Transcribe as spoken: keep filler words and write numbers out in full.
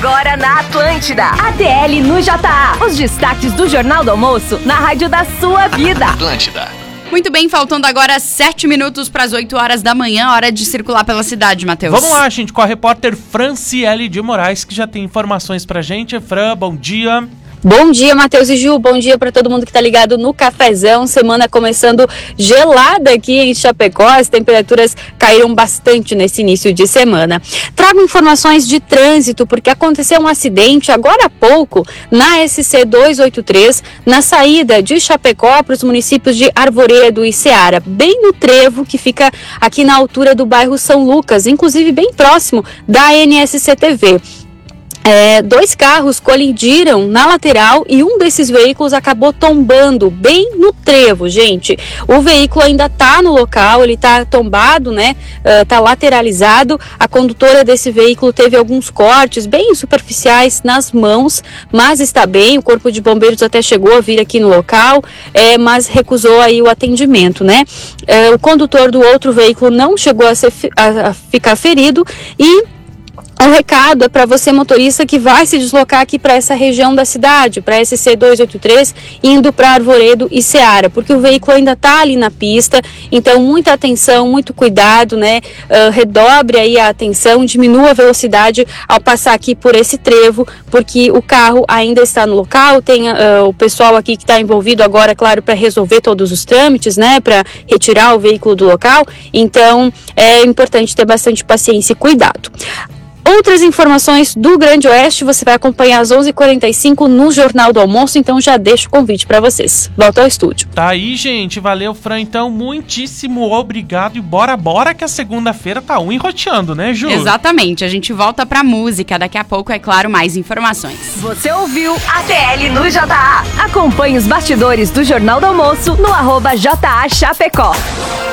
Agora na Atlântida. A T L no J A. Os destaques do Jornal do Almoço na rádio da sua vida. Atlântida. Muito bem, faltando agora sete minutos para as oito horas da manhã, hora de circular pela cidade, Matheus. Vamos lá, gente, com a repórter Franciele de Moraes, que já tem informações pra gente. Fran, bom dia. Bom dia, Matheus e Ju, bom dia para todo mundo que está ligado no Cafezão. Semana começando gelada aqui em Chapecó, as temperaturas caíram bastante nesse início de semana. Trago informações de trânsito, porque aconteceu um acidente agora há pouco na S C duzentos e oitenta e três, na saída de Chapecó para os municípios de Arvoredo e Ceará, bem no trevo que fica aqui na altura do bairro São Lucas, inclusive bem próximo da N S C T V. É, dois carros colidiram na lateral e um desses veículos acabou tombando bem no trevo, gente. O veículo ainda está no local, ele está tombado, né? Está uh, lateralizado. A condutora desse veículo teve alguns cortes bem superficiais nas mãos, mas está bem. O corpo de bombeiros até chegou a vir aqui no local, é, mas recusou aí o atendimento, né? É, o condutor do outro veículo não chegou a, ser, a, a ficar ferido e o recado é para você, motorista, que vai se deslocar aqui para essa região da cidade, para S C duzentos e oitenta e três, indo para Arvoredo e Ceará, porque o veículo ainda está ali na pista, então muita atenção, muito cuidado, né? Uh, redobre aí a atenção, diminua a velocidade ao passar aqui por esse trevo, porque o carro ainda está no local, tem uh, o pessoal aqui que está envolvido agora, claro, para resolver todos os trâmites, né? Para retirar o veículo do local, então é importante ter bastante paciência e cuidado. Outras informações do Grande Oeste você vai acompanhar às onze e quarenta e cinco no Jornal do Almoço, então já deixo o convite para vocês. Volta ao estúdio. Tá aí, gente. Valeu, Fran. Então, muitíssimo obrigado e bora, bora que a segunda-feira tá um enroteando, né, Ju? Exatamente. A gente volta pra música. Daqui a pouco, é claro, mais informações. Você ouviu a T L no J A. Acompanhe os bastidores do Jornal do Almoço no arroba J A Chapecó.